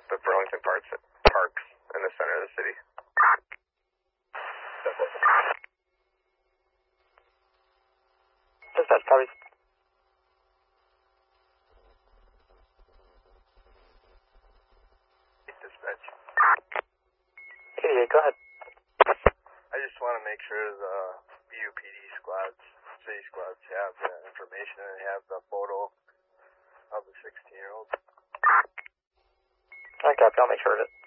the Burlington parks in the center of the city. Dispatch, copy. Dispatch. 88, go ahead. I just want to make sure the BUPD squads, city squads, have the information and have the photo of the 16-year-old. Alright, copy. I'll make sure of it.